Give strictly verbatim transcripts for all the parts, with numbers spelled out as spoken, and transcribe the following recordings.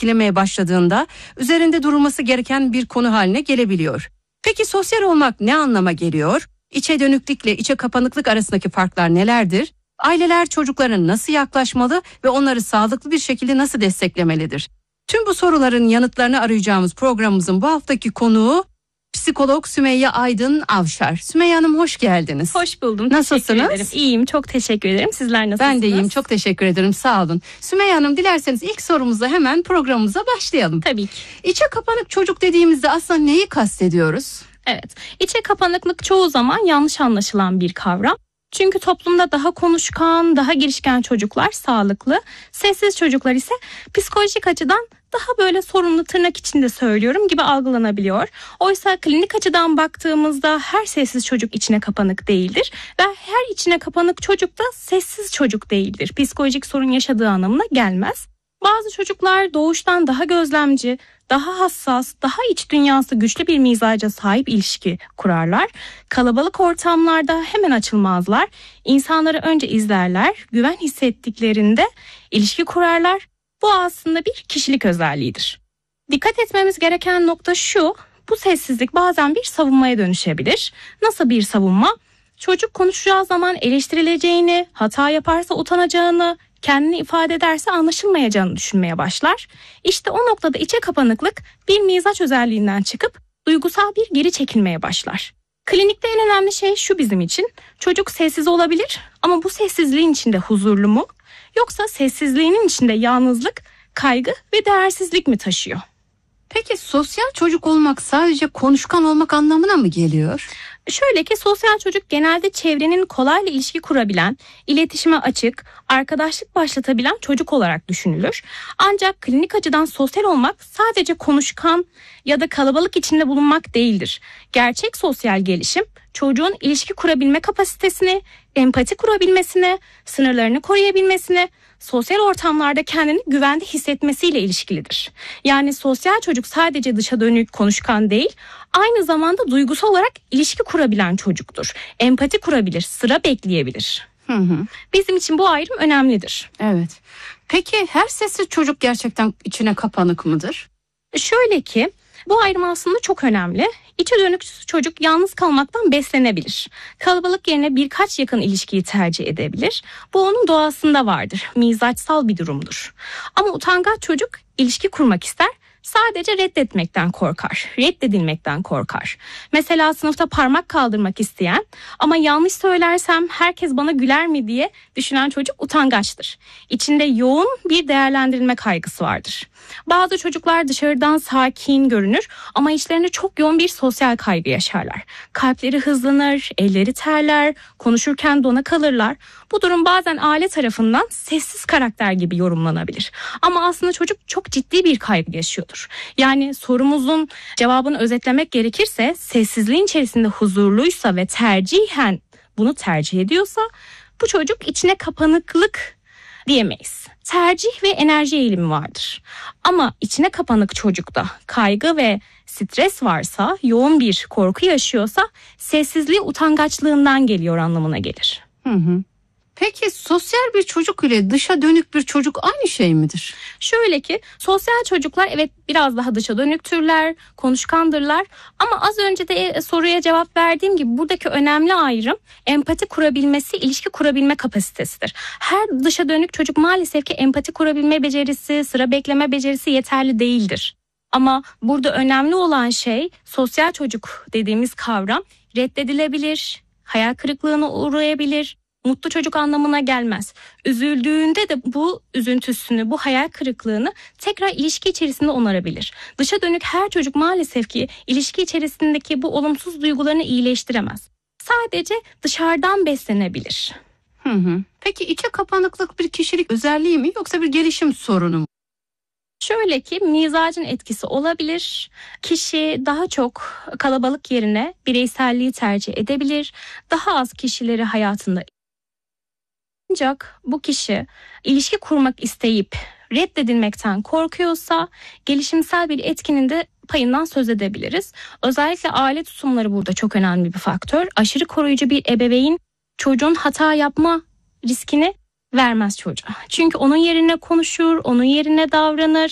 etkilemeye başladığında üzerinde durulması gereken bir konu haline gelebiliyor. Peki sosyal olmak ne anlama geliyor? İçe dönüklükle içe kapanıklık arasındaki farklar nelerdir? Aileler çocuklarına nasıl yaklaşmalı ve onları sağlıklı bir şekilde nasıl desteklemelidir? Tüm bu soruların yanıtlarını arayacağımız programımızın bu haftaki konuğu psikolog Sümeyye Aydın Avşar. Sümeyye Hanım hoş geldiniz. Hoş buldum. Nasılsınız? İyiyim, çok teşekkür ederim. Sizler nasılsınız? Ben de iyiyim, çok teşekkür ederim. Sağ olun. Sümeyye Hanım, dilerseniz ilk sorumuzla hemen programımıza başlayalım. Tabii ki. İçe kapanık çocuk dediğimizde aslında neyi kastediyoruz? Evet, içe kapanıklık çoğu zaman yanlış anlaşılan bir kavram. Çünkü toplumda daha konuşkan, daha girişken çocuklar sağlıklı, sessiz çocuklar ise psikolojik açıdan daha böyle sorunlu, tırnak içinde söylüyorum, gibi algılanabiliyor. Oysa klinik açıdan baktığımızda her sessiz çocuk içine kapanık değildir ve her içine kapanık çocuk da sessiz çocuk değildir. Psikolojik sorun yaşadığı anlamına gelmez. Bazı çocuklar doğuştan daha gözlemci, daha hassas, daha iç dünyası güçlü bir mizaca sahip ilişki kurarlar. Kalabalık ortamlarda hemen açılmazlar. İnsanları önce izlerler, güven hissettiklerinde ilişki kurarlar. Bu aslında bir kişilik özelliğidir. Dikkat etmemiz gereken nokta şu: bu sessizlik bazen bir savunmaya dönüşebilir. Nasıl bir savunma? Çocuk konuşacağı zaman eleştirileceğini, hata yaparsa utanacağını, kendini ifade ederse anlaşılmayacağını düşünmeye başlar. İşte o noktada içe kapanıklık bir mizaç özelliğinden çıkıp duygusal bir geri çekilmeye başlar. Klinikte en önemli şey şu bizim için: çocuk sessiz olabilir ama bu sessizliğin içinde huzurlu mu? Yoksa sessizliğinin içinde yalnızlık, kaygı ve değersizlik mi taşıyor? Peki sosyal çocuk olmak sadece konuşkan olmak anlamına mı geliyor? Şöyle ki, sosyal çocuk genelde çevrenin kolayla ilişki kurabilen, iletişime açık, arkadaşlık başlatabilen çocuk olarak düşünülür. Ancak klinik açıdan sosyal olmak sadece konuşkan ya da kalabalık içinde bulunmak değildir. Gerçek sosyal gelişim çocuğun ilişki kurabilme kapasitesini, empati kurabilmesine, sınırlarını koruyabilmesine, sosyal ortamlarda kendini güvende hissetmesiyle ilişkilidir. Yani sosyal çocuk sadece dışa dönük, konuşkan değil, aynı zamanda duygusal olarak ilişki kurabilen çocuktur. Empati kurabilir, sıra bekleyebilir. Hı hı. Bizim için bu ayrım önemlidir. Evet. Peki her sessiz çocuk gerçekten içine kapanık mıdır? Şöyle ki, bu ayrım aslında çok önemli. İçe dönük çocuk yalnız kalmaktan beslenebilir. Kalabalık yerine birkaç yakın ilişkiyi tercih edebilir. Bu onun doğasında vardır. Mizaçsal bir durumdur. Ama utangaç çocuk ilişki kurmak ister. Sadece reddetmekten korkar, reddedilmekten korkar. Mesela sınıfta parmak kaldırmak isteyen ama yanlış söylersem herkes bana güler mi diye düşünen çocuk utangaçtır. İçinde yoğun bir değerlendirilme kaygısı vardır. Bazı çocuklar dışarıdan sakin görünür ama içlerinde çok yoğun bir sosyal kaygı yaşarlar. Kalpleri hızlanır, elleri terler, konuşurken dona kalırlar. Bu durum bazen aile tarafından sessiz karakter gibi yorumlanabilir. Ama aslında çocuk çok ciddi bir kaygı yaşıyordur. Yani sorumuzun cevabını özetlemek gerekirse, sessizliğin içerisinde huzurluysa ve tercihen bunu tercih ediyorsa, bu çocuk içine kapanıklık diyemeyiz. Tercih ve enerji eğilimi vardır. Ama içine kapanık çocukta kaygı ve stres varsa, yoğun bir korku yaşıyorsa, sessizliği utangaçlığından geliyor anlamına gelir. Hı hı. Peki sosyal bir çocuk ile dışa dönük bir çocuk aynı şey midir? Şöyle ki, sosyal çocuklar evet biraz daha dışa dönüktürler, konuşkandırlar. Ama az önce de soruya cevap verdiğim gibi buradaki önemli ayrım empati kurabilmesi, ilişki kurabilme kapasitesidir. Her dışa dönük çocuk maalesef ki empati kurabilme becerisi, sıra bekleme becerisi yeterli değildir. Ama burada önemli olan şey, sosyal çocuk dediğimiz kavram reddedilebilir, hayal kırıklığına uğrayabilir. Mutlu çocuk anlamına gelmez. Üzüldüğünde de bu üzüntüsünü, bu hayal kırıklığını tekrar ilişki içerisinde onarabilir. Dışa dönük her çocuk maalesef ki ilişki içerisindeki bu olumsuz duygularını iyileştiremez. Sadece dışarıdan beslenebilir. Hı hı. Peki içe kapanıklık bir kişilik özelliği mi yoksa bir gelişim sorunu mu? Şöyle ki, mizacın etkisi olabilir. Kişi daha çok kalabalık yerine bireyselliği tercih edebilir. Daha az kişileri hayatında. Ancak bu kişi ilişki kurmak isteyip reddedilmekten korkuyorsa, gelişimsel bir etkinin de payından söz edebiliriz. Özellikle aile tutumları burada çok önemli bir faktör. Aşırı koruyucu bir ebeveyn çocuğun hata yapma riskini vermez çocuğa. Çünkü onun yerine konuşur, onun yerine davranır.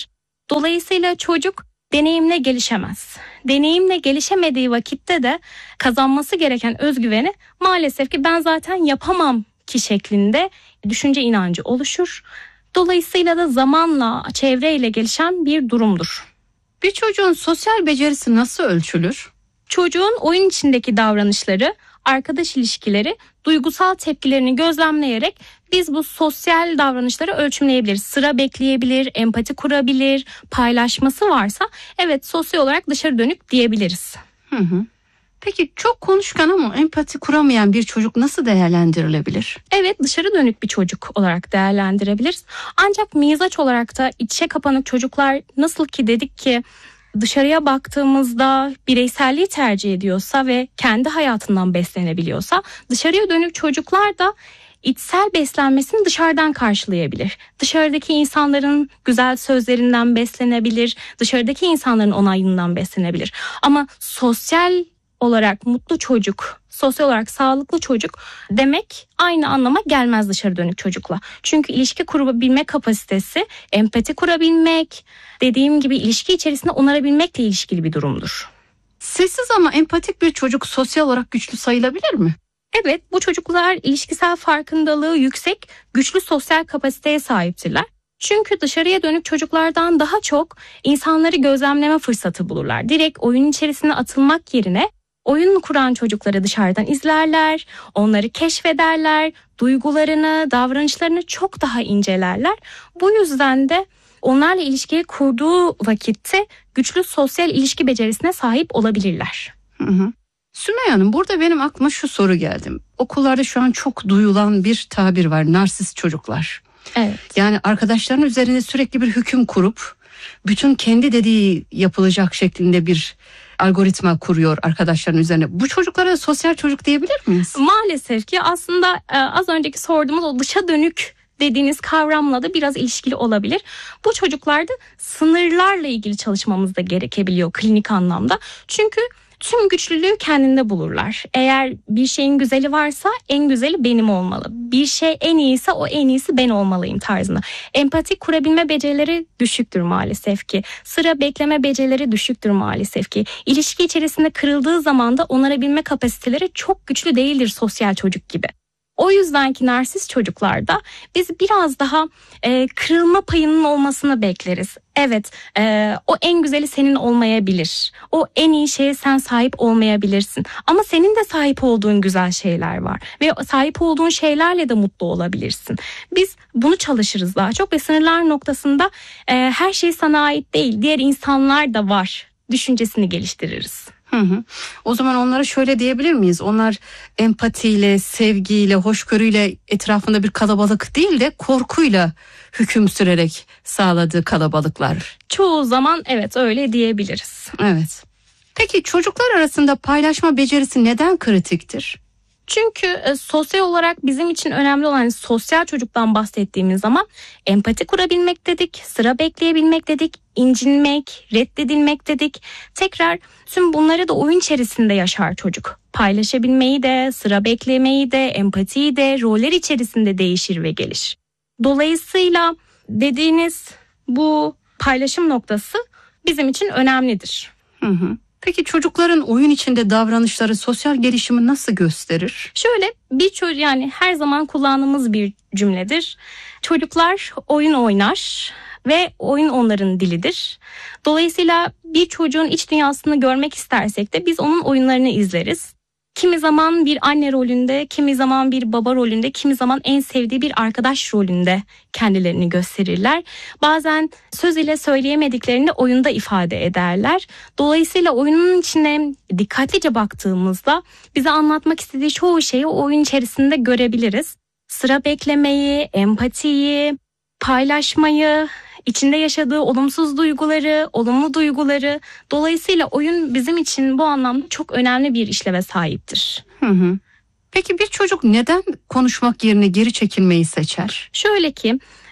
Dolayısıyla çocuk deneyimle gelişemez. Deneyimle gelişemediği vakitte de kazanması gereken özgüveni maalesef ki ben zaten yapamam ki şeklinde düşünce inancı oluşur. Dolayısıyla da zamanla, çevreyle gelişen bir durumdur. Bir çocuğun sosyal becerisi nasıl ölçülür? Çocuğun oyun içindeki davranışları, arkadaş ilişkileri, duygusal tepkilerini gözlemleyerek biz bu sosyal davranışları ölçümleyebiliriz. Sıra bekleyebilir, empati kurabilir, paylaşması varsa evet sosyal olarak dışarı dönük diyebiliriz. Hı hı. Peki çok konuşkan ama empati kuramayan bir çocuk nasıl değerlendirilebilir? Evet, dışarı dönük bir çocuk olarak değerlendirebiliriz. Ancak mizaç olarak da içe kapanık çocuklar nasıl ki dedik ki dışarıya baktığımızda bireyselliği tercih ediyorsa ve kendi hayatından beslenebiliyorsa, dışarıya dönük çocuklar da içsel beslenmesini dışarıdan karşılayabilir. Dışarıdaki insanların güzel sözlerinden beslenebilir, dışarıdaki insanların onayından beslenebilir. Ama sosyal olarak mutlu çocuk, sosyal olarak sağlıklı çocuk demek aynı anlama gelmez dışarı dönük çocukla. Çünkü ilişki kurabilme kapasitesi, empati kurabilmek, dediğim gibi ilişki içerisinde onarabilmekle ilişkili bir durumdur. Sessiz ama empatik bir çocuk sosyal olarak güçlü sayılabilir mi? Evet, bu çocuklar ilişkisel farkındalığı yüksek, güçlü sosyal kapasiteye sahiptirler. Çünkü dışarıya dönük çocuklardan daha çok insanları gözlemleme fırsatı bulurlar. Direkt oyun içerisine atılmak yerine oyun kuran çocukları dışarıdan izlerler, onları keşfederler, duygularını, davranışlarını çok daha incelerler. Bu yüzden de onlarla ilişkiyi kurduğu vakitte güçlü sosyal ilişki becerisine sahip olabilirler. Hı hı. Sümeyye Hanım, burada benim aklıma şu soru geldi. Okullarda şu an çok duyulan bir tabir var, narsist çocuklar. Evet. Yani arkadaşların üzerine sürekli bir hüküm kurup bütün kendi dediği yapılacak şeklinde bir algoritma kuruyor arkadaşların üzerine. Bu çocuklara sosyal çocuk diyebilir miyiz? Maalesef ki aslında az önceki sorduğumuz o dışa dönük dediğiniz kavramla da biraz ilişkili olabilir. Bu çocuklarda sınırlarla ilgili çalışmamız da gerekebiliyor klinik anlamda. Çünkü tüm güçlülüğü kendinde bulurlar. Eğer bir şeyin güzeli varsa en güzeli benim olmalı. Bir şey en iyiyse o en iyisi ben olmalıyım tarzında. Empati kurabilme becerileri düşüktür maalesef ki. Sıra bekleme becerileri düşüktür maalesef ki. İlişki içerisinde kırıldığı zaman da onarabilme kapasiteleri çok güçlü değildir sosyal çocuk gibi. O yüzden ki narsist çocuklarda biz biraz daha e, kırılma payının olmasını bekleriz. Evet, e, o en güzeli senin olmayabilir. O en iyi şeye sen sahip olmayabilirsin. Ama senin de sahip olduğun güzel şeyler var. Ve sahip olduğun şeylerle de mutlu olabilirsin. Biz bunu çalışırız daha çok ve sınırlar noktasında e, her şey sana ait değil. Diğer insanlar da var düşüncesini geliştiririz. Hı hı. O zaman onlara şöyle diyebilir miyiz? Onlar empatiyle, sevgiyle, hoşgörüyle etrafında bir kalabalık değil de korkuyla hüküm sürerek sağladığı kalabalıklar. Çoğu zaman evet öyle diyebiliriz. Evet. Peki çocuklar arasında paylaşma becerisi neden kritiktir? Çünkü e, sosyal olarak bizim için önemli olan sosyal çocuktan bahsettiğimiz zaman empati kurabilmek dedik, sıra bekleyebilmek dedik, incinmek, reddedilmek dedik. Tekrar tüm bunları da oyun içerisinde yaşar çocuk. Paylaşabilmeyi de, sıra beklemeyi de, empatiyi de roller içerisinde değişir ve gelişir. Dolayısıyla dediğiniz bu paylaşım noktası bizim için önemlidir. Hı hı. Peki çocukların oyun içinde davranışları sosyal gelişimi nasıl gösterir? Şöyle bir çocuk, yani her zaman kullandığımız bir cümledir. Çocuklar oyun oynar ve oyun onların dilidir. Dolayısıyla bir çocuğun iç dünyasını görmek istersek de biz onun oyunlarını izleriz. Kimi zaman bir anne rolünde, kimi zaman bir baba rolünde, kimi zaman en sevdiği bir arkadaş rolünde kendilerini gösterirler. Bazen söz ile söyleyemediklerini oyunda ifade ederler. Dolayısıyla oyunun içine dikkatlice baktığımızda bize anlatmak istediği çoğu şeyi o oyun içerisinde görebiliriz. Sıra beklemeyi, empatiyi, paylaşmayı, içinde yaşadığı olumsuz duyguları, olumlu duyguları. Dolayısıyla oyun bizim için bu anlamda çok önemli bir işleve sahiptir. Hı hı. Peki bir çocuk neden konuşmak yerine geri çekilmeyi seçer? Şöyle ki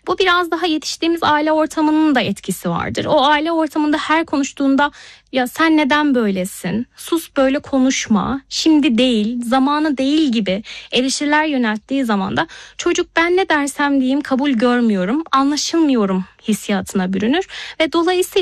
Bu biraz daha yetiştiğimiz aile ortamının da etkisi vardır. O aile ortamında her konuştuğunda ya sen neden böylesin, sus böyle konuşma, şimdi değil, zamanı değil gibi eleştiriler yönelttiği zaman da çocuk ben ne dersem diyeyim kabul görmüyorum, anlaşılmıyorum hissiyatına bürünür ve dolayısıyla